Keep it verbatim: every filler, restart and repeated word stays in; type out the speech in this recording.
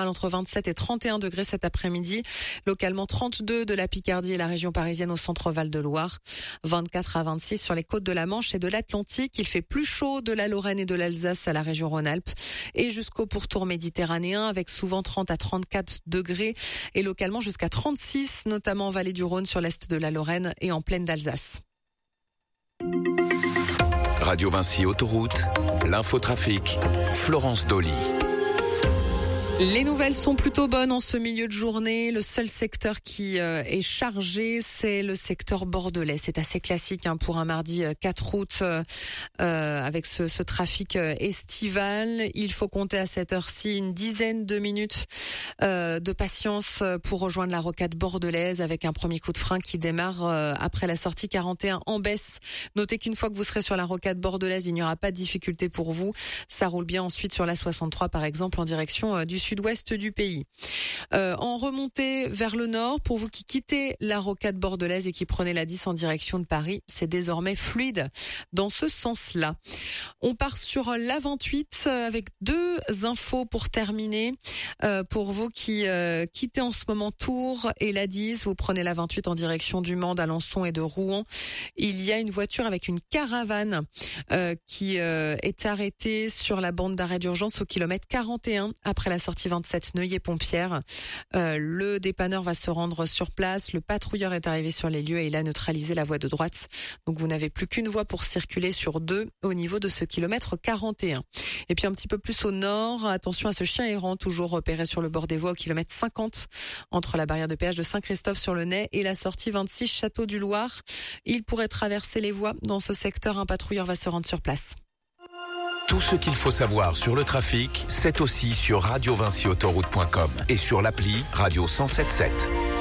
général entre vingt-sept et trente et un degrés cet après-midi. Localement trente-deux de la Picardie et la région parisienne au centre Val-de-Loire. vingt-quatre à vingt-six sur les côtes de la Manche et de l'Atlantique. Il fait plus chaud de la Lorraine et de l'Alsace à la région Rhône-Alpes. Et jusqu'au pourtour méditerranéen avec souvent trente à trente-quatre degrés et localement jusqu'à trente-six, notamment en vallée du Rhône sur l'est de la Lorraine et en plaine d'Alsace. Radio Vinci Autoroute, l'infotrafic, Florence Dolly. Les nouvelles sont plutôt bonnes en ce milieu de journée. Le seul secteur qui euh, est chargé, c'est le secteur bordelais. C'est assez classique hein, pour un mardi quatre août euh, euh, avec ce, ce trafic euh, estival. Il faut compter à cette heure-ci une dizaine de minutes euh, de patience pour rejoindre la rocade bordelaise avec un premier coup de frein qui démarre euh, après la sortie quarante et un en baisse. Notez qu'une fois que vous serez sur la rocade bordelaise, il n'y aura pas de difficulté pour vous. Ça roule bien ensuite sur la soixante-trois par exemple en direction euh, du sud-ouest du pays. Euh, en remontée vers le nord, pour vous qui quittez la rocade bordelaise et qui prenez la dix en direction de Paris, c'est désormais fluide dans ce sens-là. On part sur l'A vingt-huit avec deux infos pour terminer. Euh, pour vous qui euh, quittez en ce moment Tours et l'A dix, vous prenez l'A vingt-huit en direction du Mans, d'Alençon et de Rouen. Il y a une voiture avec une caravane euh, qui euh, est arrêtée sur la bande d'arrêt d'urgence au kilomètre quarante et un après la sortie vingt-sept Neuilly-Pompière. Euh, le dépanneur va se rendre sur place. Le patrouilleur est arrivé sur les lieux et il a neutralisé la voie de droite. Donc vous n'avez plus qu'une voie pour circuler sur deux au niveau de ce kilomètre quarante et un. Et puis un petit peu plus au nord, attention à ce chien errant toujours repéré sur le bord des voies au kilomètre cinquante entre la barrière de péage de Saint-Christophe-sur-le-Nez et la sortie vingt-six Château du Loir. Il pourrait traverser les voies. Dans ce secteur, un patrouilleur va se rendre sur place. Tout ce qu'il faut savoir sur le trafic, c'est aussi sur radio vinci autoroute point com et sur l'appli Radio cent sept sept.